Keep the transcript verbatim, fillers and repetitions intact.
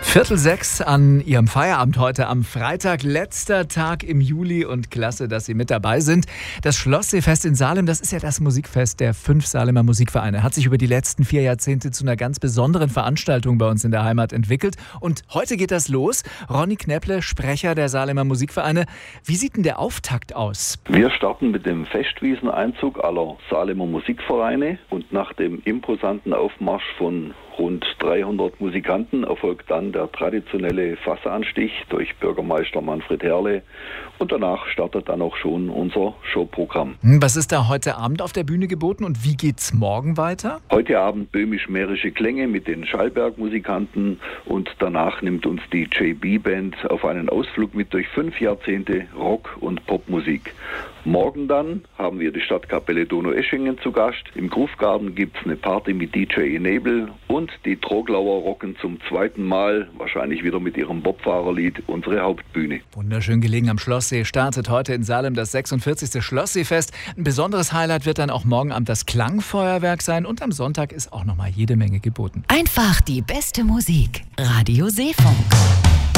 Viertel sechs an Ihrem Feierabend heute am Freitag, letzter Tag im Juli, und klasse, dass Sie mit dabei sind. Das Schlossseefest in Salem, das ist ja das Musikfest der fünf Salemer Musikvereine, hat sich über die letzten vier Jahrzehnte zu einer ganz besonderen Veranstaltung bei uns in der Heimat entwickelt. Und heute geht das los. Ronny Knäpple, Sprecher der Salemer Musikvereine. Wie sieht denn der Auftakt aus? Wir starten mit dem Festwieseneinzug aller Salemer Musikvereine und nach dem imposanten Aufmarsch von rund dreihundert Musikanten erfolgt dann der traditionelle Fassanstich durch Bürgermeister Manfred Herle und danach startet dann auch schon unser Showprogramm. Was ist da heute Abend auf der Bühne geboten und wie geht's morgen weiter? Heute Abend böhmisch-mährische Klänge mit den Schallberg-Musikanten und danach nimmt uns die J B-Band auf einen Ausflug mit durch fünf Jahrzehnte Rock- und Popmusik. Morgen dann haben wir die Stadtkapelle Donaueschingen zu Gast. Im Groove Garden gibt es eine Party mit D J Enable und die Troglauer rocken zum zweiten Mal, wahrscheinlich wieder mit ihrem Bobfahrerlied, unsere Hauptbühne. Wunderschön gelegen am Schlosssee startet heute in Salem das sechsundvierzigste Schlossseefest. Ein besonderes Highlight wird dann auch morgen Abend das Klangfeuerwerk sein und am Sonntag ist auch noch mal jede Menge geboten. Einfach die beste Musik. Radio Seefunk.